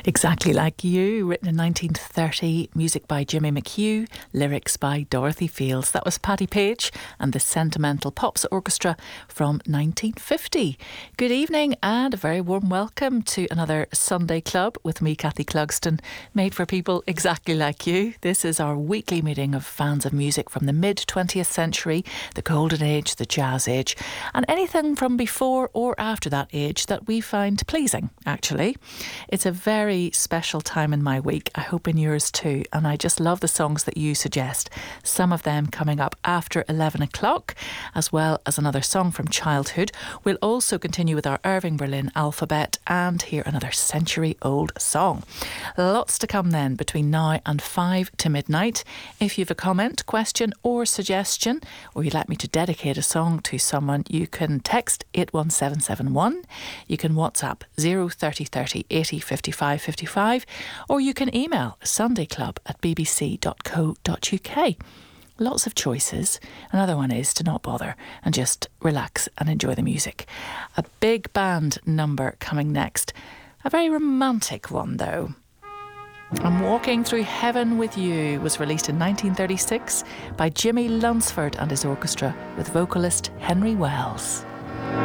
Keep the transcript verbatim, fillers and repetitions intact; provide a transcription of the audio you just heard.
Exactly Like You, written in nineteen thirty, music by Jimmy McHugh, lyrics by Dorothy Fields. That was Patti Page and the Sentimental Pops Orchestra from nineteen fifty. Good evening and a very warm welcome to another Sunday Club with me, Kathy Clugston, made for people exactly like you. This is our weekly meeting of fans of music from the mid-twentieth century, the golden age, the jazz age, and anything from before or after that age that we find pleasing, actually. It's a very special time in my week, I hope in yours too, and I just love the songs that you suggest, some of them coming up after eleven o'clock, as well as another song from childhood. We'll also continue with our Irving Berlin alphabet and hear another century-old song. Lots to come then between now and five to midnight. If you have a comment, question or suggestion, or you'd like me to dedicate a song to someone, you can text eight one seven seven one, you can WhatsApp zero thirty thirty eighty fifty-five fifty-five, or you can email sundayclub at b b c dot co dot u k. Lots of choices. Another one is to not bother and just relax and enjoy the music. A big band number coming next. A very romantic one though. I'm Walking Through Heaven With You was released in nineteen thirty-six by Jimmy Lunsford and his orchestra with vocalist Henry Wells.